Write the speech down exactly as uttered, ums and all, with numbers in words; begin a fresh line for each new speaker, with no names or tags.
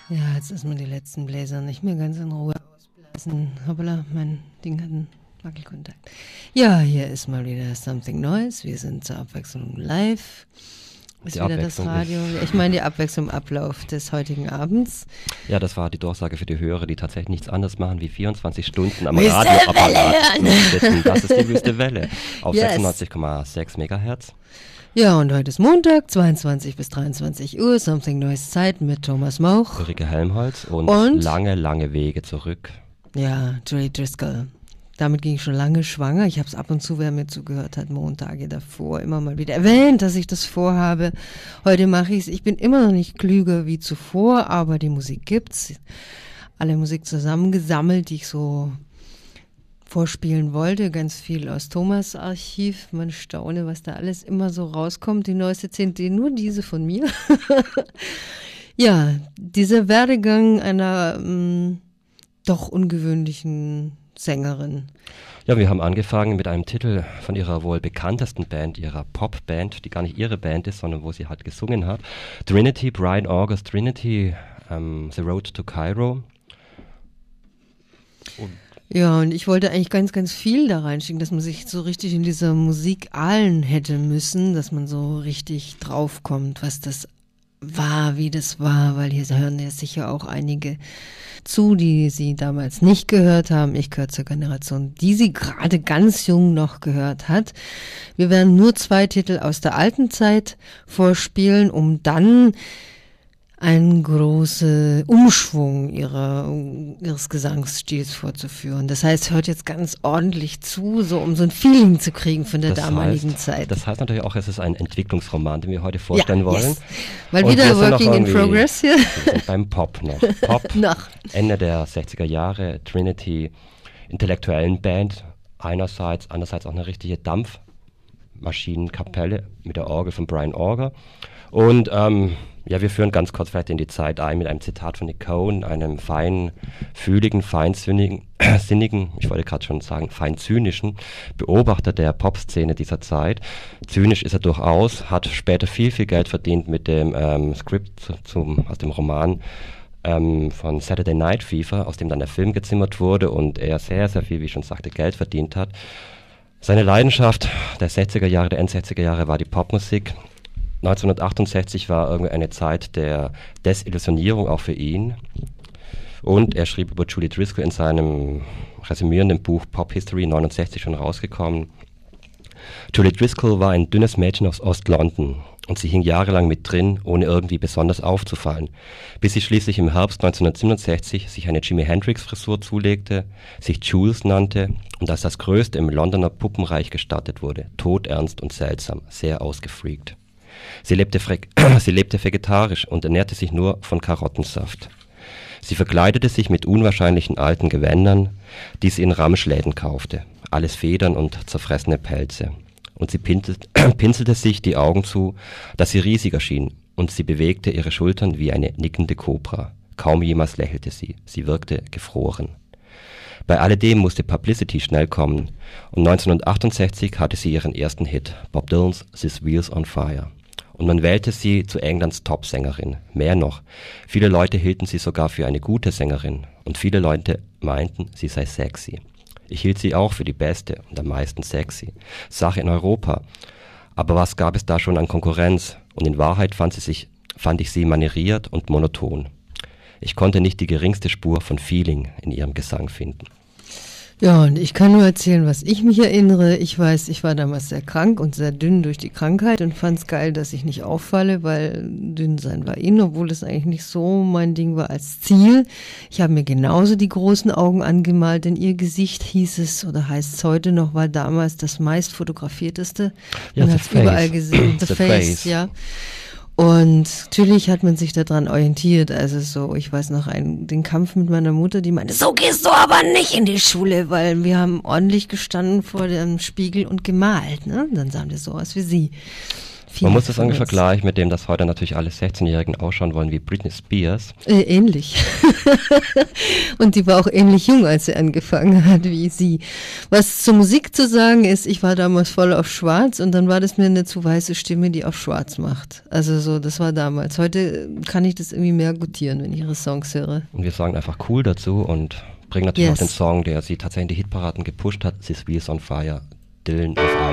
Ja, jetzt ist mir die letzten Bläser nicht mehr ganz in Ruhe ausblasen. Hoppala, mein Ding hat einen Wackelkontakt. Ja, hier ist mal wieder Something Neues. Wir sind zur Abwechslung live. Ist
die
wieder das Radio.
Ist
ich meine die Abwechslung im Ablauf des heutigen Abends.
Ja, das war die Durchsage für die Hörer, die tatsächlich nichts anderes machen wie vierundzwanzig Stunden am
Wüste
Radioapparat
Welle
sitzen. Das ist die Wüste Welle auf
Yes.
sechsundneunzig Komma sechs Megahertz.
Ja, und heute ist Montag, zweiundzwanzig bis dreiundzwanzig Uhr, Something Neues Zeit mit Thomas Mauch.
Ulrike Helmholtz und,
Und?
lange, lange Wege zurück.
Ja, Julie Driscoll. Damit ging ich schon lange schwanger. Ich habe es ab und zu, wer mir zugehört hat, Montage davor immer mal wieder erwähnt, dass ich das vorhabe. Heute mache ich es. Ich bin immer noch nicht klüger wie zuvor, aber die Musik gibt's. Alle Musik zusammengesammelt, die ich so vorspielen wollte. Ganz viel aus Thomas Archiv. Man staune, was da alles immer so rauskommt. Die neueste C D, nur diese von mir. Ja, dieser Werdegang einer mh, doch ungewöhnlichen Sängerin.
Ja, wir haben angefangen mit einem Titel von ihrer wohl bekanntesten Band, ihrer Popband, die gar nicht ihre Band ist, sondern wo sie halt gesungen hat. Trinity, Brian August Trinity, um, The Road to Cairo. Und
Ja, und ich wollte eigentlich ganz, ganz viel da reinschicken, dass man sich so richtig in dieser Musik ahlen hätte müssen, dass man so richtig draufkommt, was das war, wie das war, weil hier hören ja sicher auch einige zu, die sie damals nicht gehört haben. Ich gehöre zur Generation, die sie gerade ganz jung noch gehört hat. Wir werden nur zwei Titel aus der alten Zeit vorspielen, um dann einen großen Umschwung ihrer, ihres Gesangsstils vorzuführen. Das heißt, hört jetzt ganz ordentlich zu, so um so ein Feeling zu kriegen von der
das
damaligen
heißt,
Zeit.
Das heißt natürlich auch, es ist ein Entwicklungsroman, den wir heute vorstellen
ja,
wollen.
Yes. Weil
Und
wieder
wir sind
Working
noch
in
irgendwie-
Progress hier.
Wir sind beim Pop noch. Pop,
noch.
Ende der sechziger Jahre, Trinity, intellektuellen Band einerseits, andererseits auch eine richtige Dampfmaschinenkapelle mit der Orgel von Brian Auger. Und ähm, ja, wir führen ganz kurz vielleicht in die Zeit ein mit einem Zitat von Nick Cohen, einem feinfühligen, feinsinnigen, sinnigen, ich wollte gerade schon sagen, feinzynischen Beobachter der Popszene dieser Zeit. Zynisch ist er durchaus, hat später viel, viel Geld verdient mit dem ähm, Skript zu, zum, aus dem Roman ähm, von Saturday Night Fever, aus dem dann der Film gezimmert wurde und er sehr, sehr viel, wie ich schon sagte, Geld verdient hat. Seine Leidenschaft der sechziger Jahre, der Endsechziger Jahre war die Popmusik. neunzehnhundertachtundsechzig war irgendwie eine Zeit der Desillusionierung auch für ihn. Und er schrieb über Julie Driscoll in seinem resümierenden Buch Pop History neunundsechzig schon rausgekommen. Julie Driscoll war ein dünnes Mädchen aus Ost-London und sie hing jahrelang mit drin, ohne irgendwie besonders aufzufallen, bis sie schließlich im Herbst neunzehnhundertsiebenundsechzig sich eine Jimi Hendrix-Frisur zulegte, sich Jules nannte und als das Größte im Londoner Puppenreich gestartet wurde, todernst und seltsam, sehr ausgefreakt. Sie lebte, sie lebte vegetarisch und ernährte sich nur von Karottensaft. Sie verkleidete sich mit unwahrscheinlichen alten Gewändern, die sie in Ramschläden kaufte, alles Federn und zerfressene Pelze. Und sie pinselt, pinselte sich die Augen zu, dass sie riesig erschien, und sie bewegte ihre Schultern wie eine nickende Kobra. Kaum jemals lächelte sie, sie wirkte gefroren. Bei alledem musste Publicity schnell kommen, und neunzehnhundertachtundsechzig hatte sie ihren ersten Hit, Bob Dylan's This Wheel's on Fire. Und man wählte sie zu Englands Top-Sängerin. Mehr noch, viele Leute hielten sie sogar für eine gute Sängerin und viele Leute meinten, sie sei sexy. Ich hielt sie auch für die beste und am meisten sexy. Sache in Europa. Aber was gab es da schon an Konkurrenz? Und in Wahrheit fand, sie sich, fand ich sie manieriert und monoton. Ich konnte nicht die geringste Spur von Feeling in ihrem Gesang finden.
Ja, und ich kann nur erzählen, was ich mich erinnere. Ich weiß, ich war damals sehr krank und sehr dünn durch die Krankheit und fand es geil, dass ich nicht auffalle, weil dünn sein war in, obwohl das eigentlich nicht so mein Ding war als Ziel. Ich habe mir genauso die großen Augen angemalt, denn ihr Gesicht hieß es, oder heißt es heute noch, war damals das meist fotografierteste.
Ja,
Man
The
hat es überall
Face.
gesehen. The,
The
face,
Face.
ja. Und natürlich hat man sich daran orientiert, also so, ich weiß noch einen, den Kampf mit meiner Mutter, die meinte, so gehst du aber nicht in die Schule, weil wir haben ordentlich gestanden vor dem Spiegel und gemalt, ne? Dann sahen wir so aus wie sie.
Man muss das ungefähr vergleichen mit dem, dass heute natürlich alle sechzehnjährigen ausschauen wollen wie Britney Spears.
Äh, ähnlich. Und die war auch ähnlich jung, als sie angefangen hat, wie sie. Was zur Musik zu sagen ist, ich war damals voll auf Schwarz und dann war das mir eine zu weiße Stimme, die auf Schwarz macht. Also so, das war damals. Heute kann ich das irgendwie mehr gutieren, wenn ich ihre Songs höre.
Und wir sagen einfach cool dazu und bringen natürlich
Yes.
auch den Song, der sie tatsächlich in die Hitparaden gepusht hat, This Wheels on Fire, Dylan auf